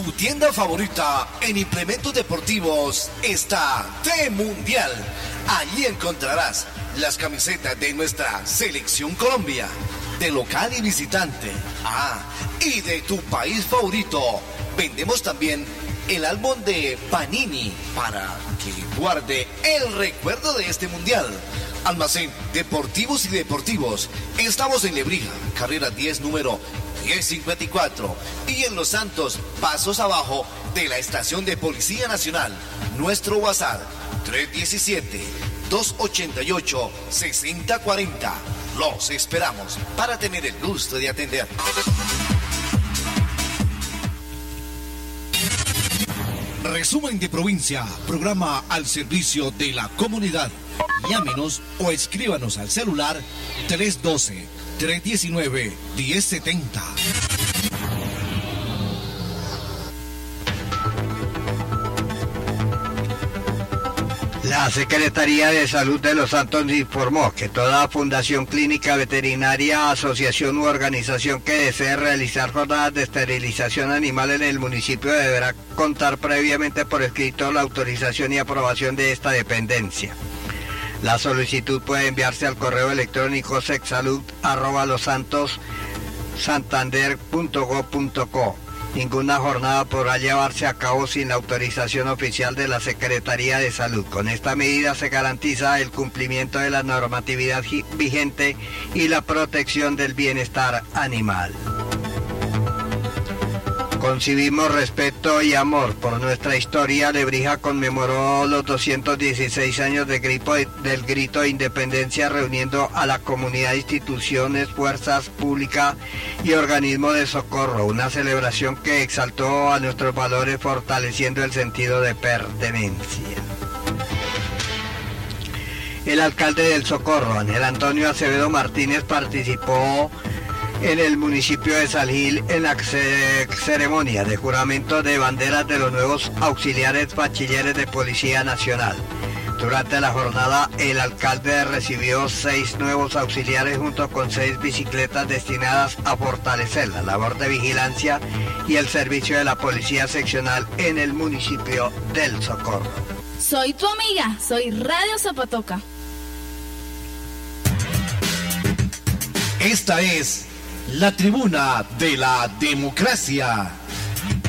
Tu tienda favorita en implementos deportivos está T-Mundial. Allí encontrarás las camisetas de nuestra Selección Colombia, de local y visitante. Y de tu país favorito. Vendemos también el álbum de Panini para que guarde el recuerdo de este mundial. Almacén Deportivos y Deportivos. Estamos en Lebrija, carrera 10, número 1054. Y en Los Santos, pasos abajo de la estación de Policía Nacional. Nuestro WhatsApp, 317-288-6040. Los esperamos para tener el gusto de atender. Resumen de provincia, programa al servicio de la comunidad. Llámenos o escríbanos al celular 312-319-1070. La Secretaría de Salud de Los Santos informó que toda fundación clínica veterinaria, asociación u organización que desee realizar jornadas de esterilización animal en el municipio deberá contar previamente por escrito la autorización y aprobación de esta dependencia. La solicitud puede enviarse al correo electrónico sexsalud@losantossantander.gov.co. Ninguna jornada podrá llevarse a cabo sin la autorización oficial de la Secretaría de Salud. Con esta medida se garantiza el cumplimiento de la normatividad vigente y la protección del bienestar animal. Concibimos respeto y amor por nuestra historia. Lebrija conmemoró los 216 años del grito de independencia, reuniendo a la comunidad, instituciones, fuerzas públicas y organismos de socorro. Una celebración que exaltó a nuestros valores, fortaleciendo el sentido de pertenencia. El alcalde del Socorro, Ángel Antonio Acevedo Martínez, participó en el municipio de Salgil en la ceremonia de juramento de banderas de los nuevos auxiliares bachilleres de Policía Nacional. Durante la jornada, el alcalde recibió 6 nuevos auxiliares junto con 6 bicicletas destinadas a fortalecer la labor de vigilancia y el servicio de la Policía Seccional en el municipio del Socorro. Soy tu amiga, soy Radio Zapotoca. Esta es la tribuna de la democracia.